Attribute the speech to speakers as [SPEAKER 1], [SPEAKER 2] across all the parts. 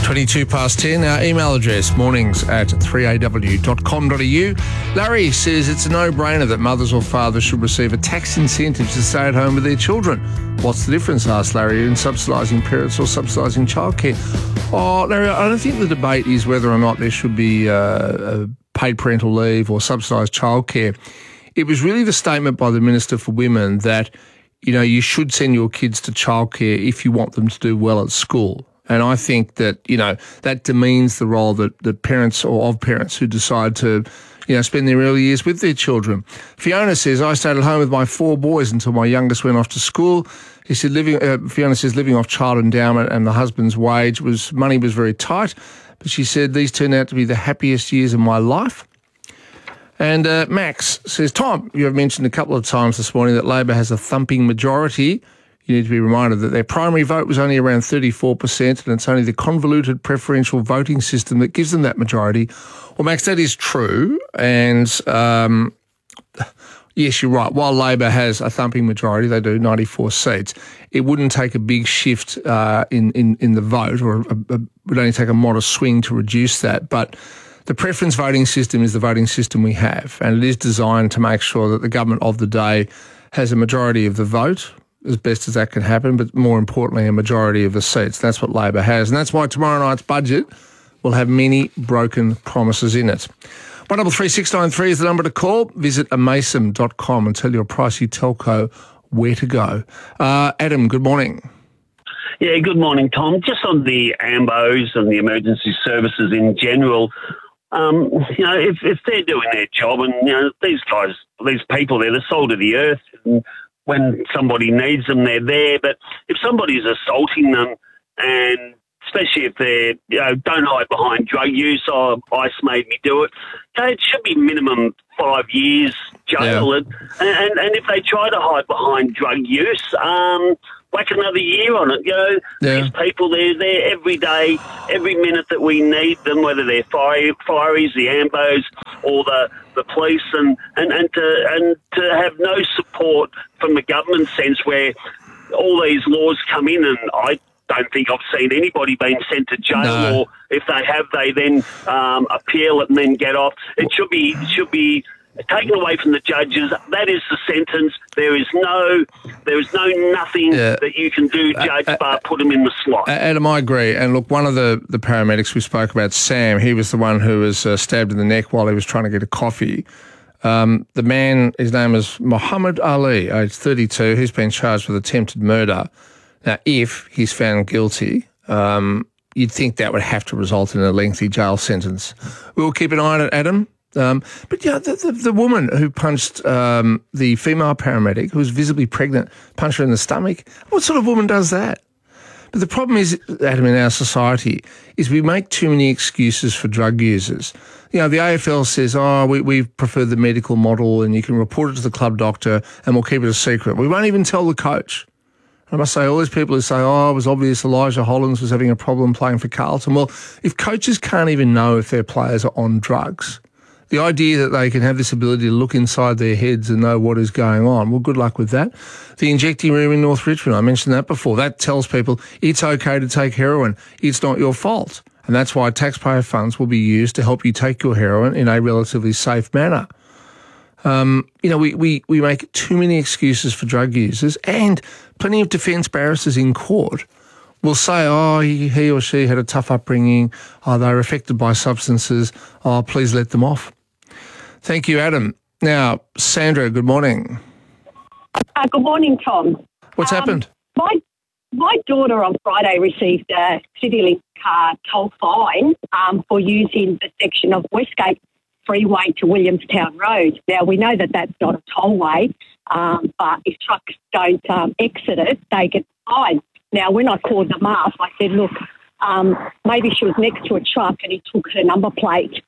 [SPEAKER 1] 22 past 10. Our email address, mornings@3aw.com.au. Larry says it's a no-brainer that mothers or fathers should receive a tax incentive to stay at home with their children. What's the difference, asked Larry, in subsidising parents or subsidising childcare? Oh, Larry, I don't think the debate is whether or not there should be paid parental leave or subsidised childcare. It was really the statement by the Minister for Women that, you know, you should send your kids to childcare if you want them to do well at school. And I think that, you know, that demeans the role that parents or of parents who decide to, you know, spend their early years with their children. Fiona says, I stayed at home with my 4 boys until my youngest went off to school. He said, Fiona says, living off child endowment and the husband's money was very tight. But she said, these turned out to be the happiest years of my life. And Max says, Tom, you have mentioned a couple of times this morning that Labor has a thumping majority. You need to be reminded that their primary vote was only around 34%, and it's only the convoluted preferential voting system that gives them that majority. Well, Max, that is true. And yes, you're right. While Labor has a thumping majority, they do 94 seats, it wouldn't take a big shift in the vote, or it would only take a modest swing to reduce that. But the preference voting system is the voting system we have, and it is designed to make sure that the government of the day has a majority of the vote, as best as that can happen, but more importantly, a majority of the seats. That's what Labor has. And that's why tomorrow night's budget will have many broken promises in it. 133693 is the number to call. Visit amason.com and tell your pricey telco where to go. Adam, good morning.
[SPEAKER 2] Yeah, good morning, Tom. Just on the AMBOs and the emergency services in general, you know, if they're doing their job, and, you know, these guys, these people, they're the salt of the earth, and when somebody needs them, they're there. But if somebody's assaulting them, and especially if they're, you know, don't hide behind drug use, or ICE made me do it, you know, it should be minimum 5 years jail. Yeah. And if they try to hide behind drug use, whack another year on it. You know, These people, they're there every day, every minute that we need them, whether they're fireys, the AMBOs, or the police, and to have no support from the government sense where all these laws come in, and I don't think I've seen anybody being sent to jail, or if they have, they then appeal it and then get off. It should be taken away from the judges. That is the sentence. There is nothing that you can do, Judge, but put them in the slot.
[SPEAKER 1] Adam, I agree. And look, one of the paramedics we spoke about, Sam, he was the one who was stabbed in the neck while he was trying to get a coffee. The man, his name is Muhammad Ali, aged 32. He's been charged with attempted murder. Now, if he's found guilty, you'd think that would have to result in a lengthy jail sentence. We'll keep an eye on it, Adam. But yeah, the woman who punched the female paramedic, who was visibly pregnant, punched her in the stomach. What sort of woman does that? But the problem is, Adam, in our society, is we make too many excuses for drug users. You know, the AFL says, we prefer the medical model, and you can report it to the club doctor and we'll keep it a secret. We won't even tell the coach. I must say, all these people who say, it was obvious Elijah Hollins was having a problem playing for Carlton. Well, if coaches can't even know if their players are on drugs, the idea that they can have this ability to look inside their heads and know what is going on, well, good luck with that. The injecting room in North Richmond, I mentioned that before, that tells people it's okay to take heroin. It's not your fault. And that's why taxpayer funds will be used to help you take your heroin in a relatively safe manner. You know, we make too many excuses for drug users, and plenty of defence barristers in court will say, he or she had a tough upbringing, they're affected by substances, please let them off. Thank you, Adam. Now, Sandra, good morning.
[SPEAKER 3] Good morning, Tom.
[SPEAKER 1] What's happened?
[SPEAKER 3] My daughter on Friday received a CityLink car toll fine for using the section of Westgate Freeway to Williamstown Road. Now, we know that that's not a tollway, but if trucks don't exit it, they get fined. Now, when I called them up, I said, look, maybe she was next to a truck and he took her number plate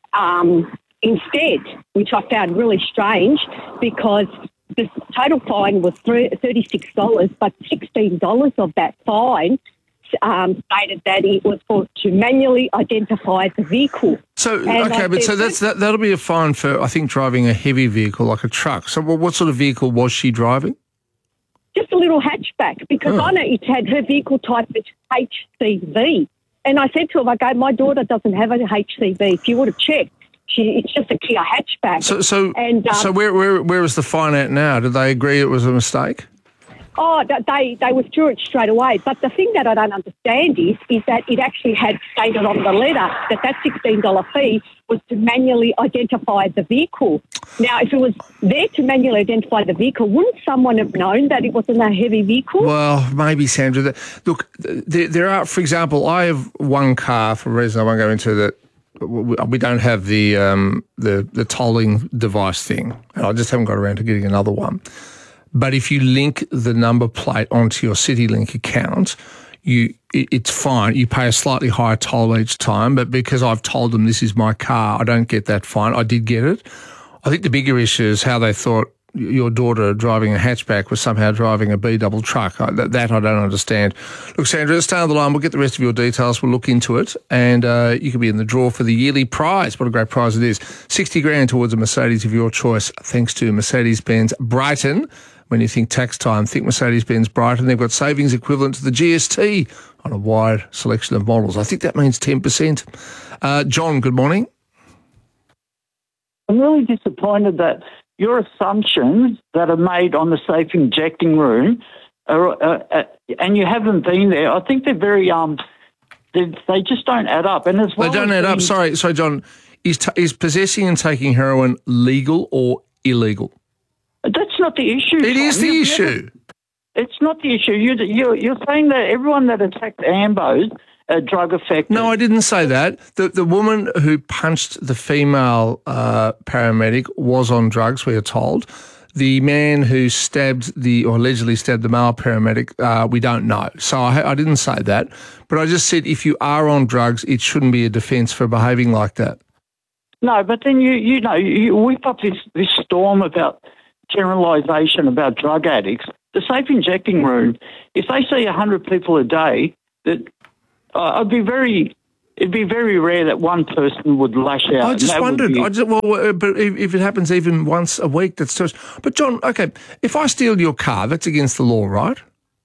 [SPEAKER 3] instead, which I found really strange because the total fine was $36, but $16 of that fine stated that it was to manually identify the vehicle.
[SPEAKER 1] So, that'll be a fine for, I think, driving a heavy vehicle like a truck. So what sort of vehicle was she driving?
[SPEAKER 3] Just a little hatchback, because I know it had her vehicle type as HCV. And I said to him, I go, my daughter doesn't have a HCV. If you would have checked, it's just a Kia hatchback.
[SPEAKER 1] So where is the fine at now? Did they agree it was a mistake?
[SPEAKER 3] Oh, they withdrew it straight away. But the thing that I don't understand is that it actually had stated on the letter that $16 fee was to manually identify the vehicle. Now, if it was there to manually identify the vehicle, wouldn't someone have known that it wasn't a heavy vehicle?
[SPEAKER 1] Well, maybe, Sandra. Look, there are, for example, I have one car, for a reason I won't go into, that we don't have the tolling device thing. And I just haven't got around to getting another one. But if you link the number plate onto your CityLink account, it's fine. You pay a slightly higher toll each time, but because I've told them this is my car, I don't get that fine. I did get it. I think the bigger issue is how they thought your daughter driving a hatchback was somehow driving a B-double truck. That I don't understand. Look, Sandra, stay on the line. We'll get the rest of your details. We'll look into it, and you could be in the draw for the yearly prize. What a great prize it is. 60 grand towards a Mercedes of your choice, thanks to Mercedes-Benz Brighton. When you think tax time, think Mercedes-Benz Brighton. They've got savings equivalent to the GST on a wide selection of models. I think that means 10%. John, good morning.
[SPEAKER 4] I'm really disappointed that your assumptions that are made on the safe injecting room, and you haven't been there, I think they're very, they just don't add up. And as well,
[SPEAKER 1] they don't add up. Sorry, John, is possessing and taking heroin legal or illegal?
[SPEAKER 4] That's not the issue.
[SPEAKER 1] It is the issue.
[SPEAKER 4] It's not the issue. You're saying that everyone that attacked Ambo's are drug affected.
[SPEAKER 1] No, I didn't say that. The woman who punched the female paramedic was on drugs, we are told. The man who allegedly stabbed the male paramedic, we don't know. So I didn't say that. But I just said if you are on drugs, it shouldn't be a defence for behaving like that.
[SPEAKER 4] No, but then you whip up this storm about generalisation about drug addicts. The safe injecting room, if they see 100 people a day, that it'd be very rare that one person would lash out.
[SPEAKER 1] I just wondered. But if it happens even once a week, that's too. But John, okay, if I steal your car, that's against the law, right?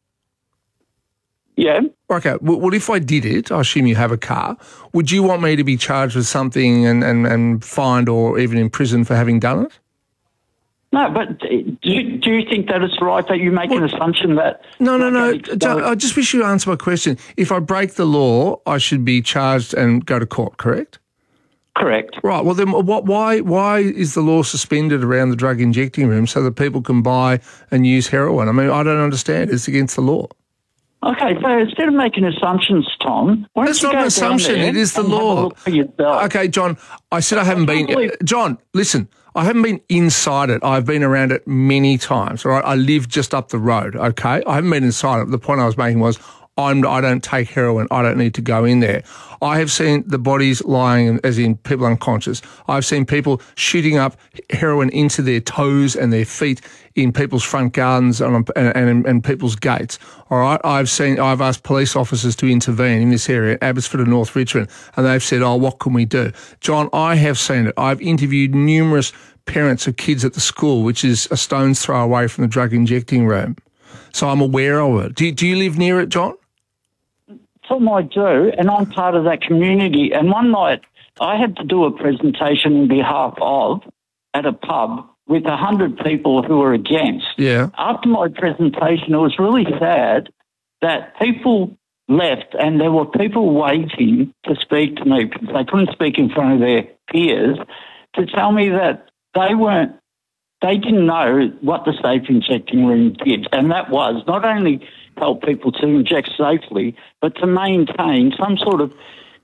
[SPEAKER 4] Yeah.
[SPEAKER 1] Okay. Well, if I did it, I assume you have a car. Would you want me to be charged with something and fined or even imprisoned for having done it?
[SPEAKER 4] No, but do you think that it's right that you make an assumption that...
[SPEAKER 1] No. I just wish you answer my question. If I break the law, I should be charged and go to court, correct?
[SPEAKER 4] Correct.
[SPEAKER 1] Right. Well, then why is the law suspended around the drug injecting room so that people can buy and use heroin? I mean, I don't understand. It's against the law.
[SPEAKER 4] Okay, so instead of making assumptions, Tom...
[SPEAKER 1] That's not an assumption. It is the law. Okay, John, I said I haven't been... John, listen... I haven't been inside it. I've been around it many times, all right? I live just up the road, okay? I haven't been inside it. The point I was making was I don't take heroin. I don't need to go in there. I have seen the bodies lying, as in people unconscious. I've seen people shooting up heroin into their toes and their feet in people's front gardens and people's gates. All right, I've asked police officers to intervene in this area, Abbotsford and North Richmond, and they've said, "Oh, what can we do?" John, I have seen it. I've interviewed numerous parents of kids at the school, which is a stone's throw away from the drug injecting room. So I'm aware of it. Do you live near it, John?
[SPEAKER 4] Tom, I do, and I'm part of that community. And one night I had to do a presentation on behalf of at a pub with 100 people who were against.
[SPEAKER 1] Yeah.
[SPEAKER 4] After my presentation, it was really sad that people left and there were people waiting to speak to me because they couldn't speak in front of their peers to tell me that they didn't know what the safe injecting room did. And that was not only help people to inject safely, but to maintain some sort of,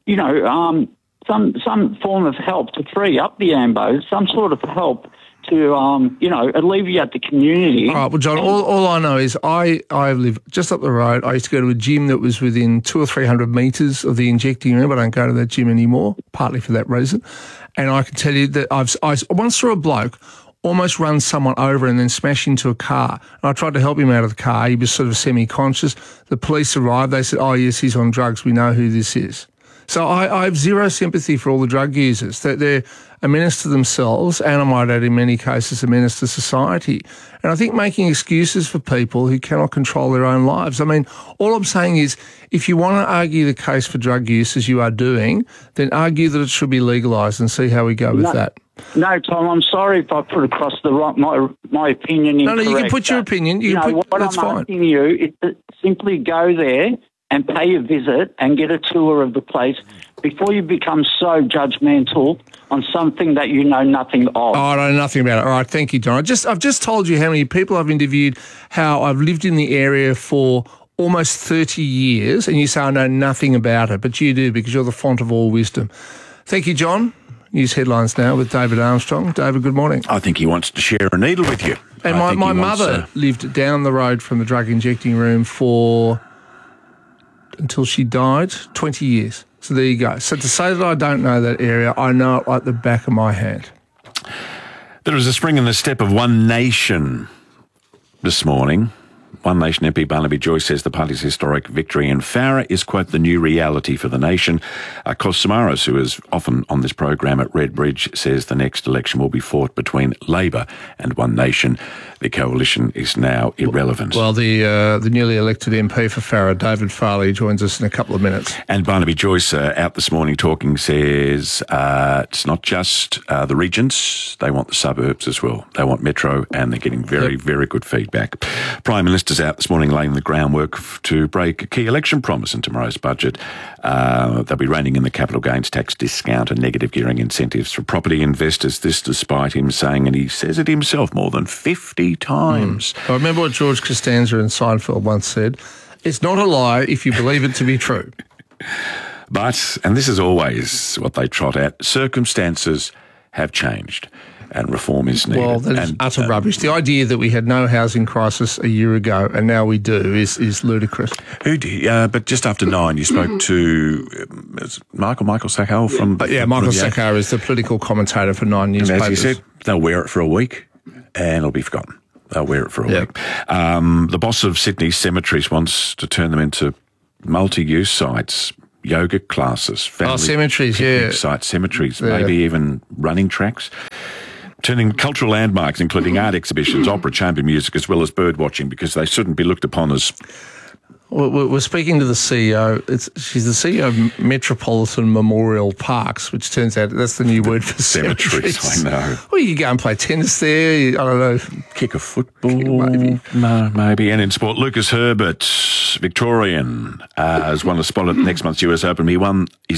[SPEAKER 4] some form of help to free up the AMBOs, some sort of help to, alleviate the community.
[SPEAKER 1] All right, well, John, all I know is I live just up the road. I used to go to a gym that was within 200 or 300 metres of the injecting room. I don't go to that gym anymore, partly for that reason. And I can tell you that I once saw a bloke almost run someone over and then smash into a car. And I tried to help him out of the car. He was sort of semi-conscious. The police arrived. They said, "Oh, yes, he's on drugs. We know who this is." So I have zero sympathy for all the drug users. They're a menace to themselves, and I might add in many cases a menace to society. And I think making excuses for people who cannot control their own lives. I mean, all I'm saying is if you want to argue the case for drug use as you are doing, then argue that it should be legalised and see how we go with that.
[SPEAKER 4] No, Tom, I'm sorry if I put across my opinion incorrect.
[SPEAKER 1] No, you can put your opinion. That's fine.
[SPEAKER 4] Asking you is to simply go there and pay a visit and get a tour of the place before you become so judgmental on something that you know nothing of.
[SPEAKER 1] Oh, I know nothing about it. All right, thank you, John. I've just told you how many people I've interviewed, how I've lived in the area for almost 30 years, and you say I know nothing about it, but you do because you're the font of all wisdom. Thank you, John. News headlines now with David Armstrong. David, good morning.
[SPEAKER 5] I think he wants to share a needle with you.
[SPEAKER 1] And my mother lived down the road from the drug injecting room until she died, 20 years. So there you go. So to say that I don't know that area, I know it like the back of my hand.
[SPEAKER 5] There was a spring in the step of One Nation this morning. One Nation MP Barnaby Joyce says the party's historic victory in Farrer is, quote, the new reality for the nation. Kos Samaras, who is often on this program at Redbridge, says the next election will be fought between Labor and One Nation. The coalition is now irrelevant.
[SPEAKER 1] Well, the newly elected MP for Farrer, David Farley, joins us in a couple of minutes.
[SPEAKER 5] And Barnaby Joyce, out this morning talking, says it's not just the regions, they want the suburbs as well. They want Metro, and they're getting very, very good feedback. Prime Minister's out this morning laying the groundwork to break a key election promise in tomorrow's budget. They'll be reining in the capital gains tax discount and negative gearing incentives for property investors. This despite him saying, and he says it himself more than 50 times.
[SPEAKER 1] I remember what George Costanza in Seinfeld once said, it's not a lie if you believe it to be true.
[SPEAKER 5] But, and this is always what they trot at, circumstances have changed and reform is needed.
[SPEAKER 1] Well, that is utter rubbish. The idea that we had no housing crisis a year ago and now we do is ludicrous.
[SPEAKER 5] Who did? But just after 9, you spoke to Michael Sackar from...
[SPEAKER 1] Michael Sackar is the political commentator for 9 newspapers.
[SPEAKER 5] And as he said, they'll wear it for a week and it'll be forgotten. They'll wear it for a week. The boss of Sydney Cemeteries wants to turn them into multi-use sites, yoga classes, family
[SPEAKER 1] cemeteries,
[SPEAKER 5] sites, cemeteries, maybe even running tracks. Turning cultural landmarks, including art exhibitions, opera, chamber music, as well as bird watching, because they shouldn't be looked upon as...
[SPEAKER 1] We're speaking to the CEO. She's the CEO of Metropolitan Memorial Parks, which turns out that's the new word for cemeteries.
[SPEAKER 5] I know.
[SPEAKER 1] Well, you go and play tennis there. I don't know.
[SPEAKER 5] Kick a football. Maybe. And in sport, Lucas Herbert, Victorian, has won a spot at next month's US Open. He won his